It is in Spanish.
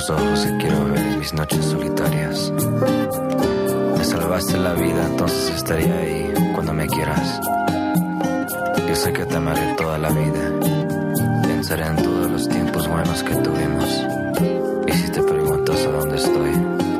tus ojos que quiero ver en mis noches solitarias. Me salvaste la vida, entonces estaré ahí cuando me quieras. Yo sé que te amaré toda la vida. Pensaré en todos los tiempos buenos que tuvimos. Y si te preguntas a dónde estoy,